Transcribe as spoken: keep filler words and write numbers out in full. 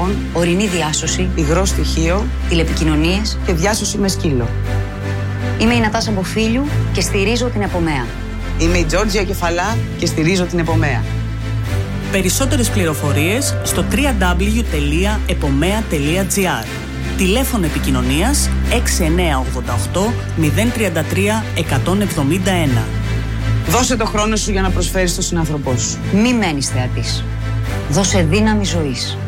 ανθρώπων, ορεινή διάσωση, υγρό στοιχείο, τηλεπικοινωνίες και διάσωση με σκύλο. Είμαι η Νατάσα Μποφίλιου και στηρίζω την Επομέα. Είμαι η Τζόρτζια Κεφαλά και στηρίζω την Επομέα. Περισσότερες πληροφορίες στο double-u double-u double-u τελεία επομέα τελεία τζι άρ. Τηλέφωνο επικοινωνίας έξι εννιά οκτώ οκτώ μηδέν τρία τρία ένα επτά ένα. Δώσε το χρόνο σου για να προσφέρεις στον συνάνθρωπό σου. Μη μένεις θεατής. Δώσε δύναμη ζωής.